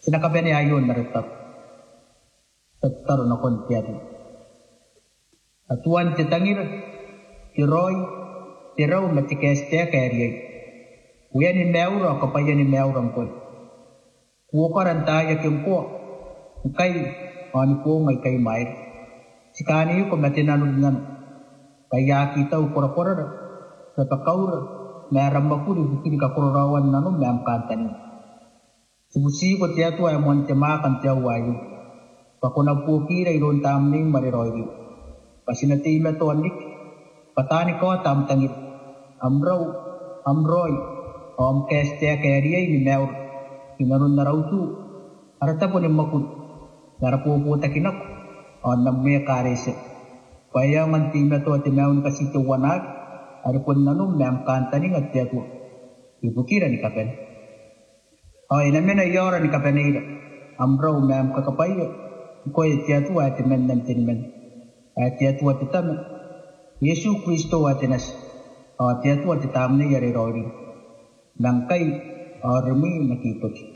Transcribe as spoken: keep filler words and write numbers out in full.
sinakabene ayon naritat tatar na kontiati atuan titangir tiroy tiraw matikeste kariye kuya ni meuro kapaya ni meuro ko kuokaran taya kemko kai ani ko ngai kai mai sikani ko matinanu nan kaya kita ukora-kora sa kaur meram bakuri bukini ka kororawan nanu mem kantani subusi ko tiya to ay mon tema kan tiya wayu pakona puki rai ron tamni mari roidi pasinati la to anik patani ko tam tangit amrau amroi om keste kariye ni meur kinarun narautu arata po ni makut narapo po takinak on namme karese paya mantima to ati meun kasito wanag aripon nanu mem kantani ngatya to ibukira ni kapen ay namen ay yora ni kapenira amrau mem kakapaya ko itiya to ati men nan tinmen atiya to ati tam Yesu Kristo ati nas atiya to ati tamne yare rori langkai armi nakipot